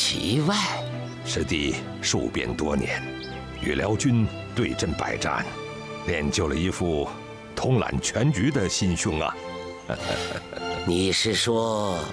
其外， 师弟戍边多年，与辽军对阵百战，练就了一副统揽全局的心胸啊。 你是说